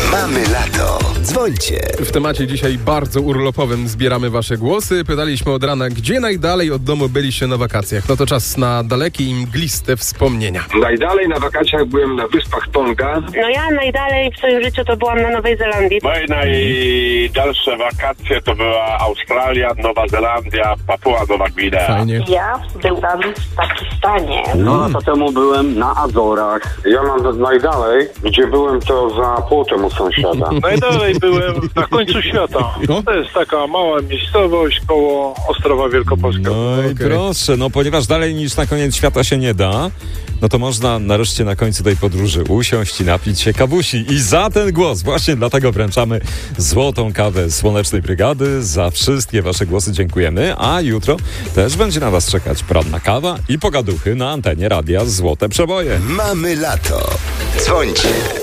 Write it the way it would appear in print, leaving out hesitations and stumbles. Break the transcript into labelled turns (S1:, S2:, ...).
S1: Mamy lato. Dzwońcie.
S2: W temacie dzisiaj bardzo urlopowym zbieramy wasze głosy. Pytaliśmy od rana, gdzie najdalej od domu byliście na wakacjach. No to czas na dalekie i mgliste wspomnienia.
S3: Najdalej na wakacjach byłem na wyspach Tonga.
S4: No ja najdalej w swoim życiu to byłam na Nowej Zelandii.
S5: Moje najdalsze wakacje to była Australia, Nowa Zelandia, Papua Nowa Gwinea.
S2: Fajnie.
S4: Ja byłam w Pakistanie.
S6: No lata temu byłem na Azorach.
S3: Ja mam najdalej, gdzie byłem to za płotem u sąsiada.
S7: Najdalej byłem na końcu świata. To jest taka mała miejscowość koło Ostrowa Wielkopolskiego.
S8: No i proszę, no ponieważ dalej niż na koniec świata się nie da, no to można nareszcie na końcu tej podróży usiąść i napić się kawusi. I za ten głos, właśnie dlatego wręczamy złotą kawę Słonecznej Brygady. Za wszystkie wasze głosy dziękujemy, a jutro też będzie na was czekać poranna kawa i pogaduchy na antenie Radia Złote Przeboje.
S1: Mamy lato. Dzwońcie.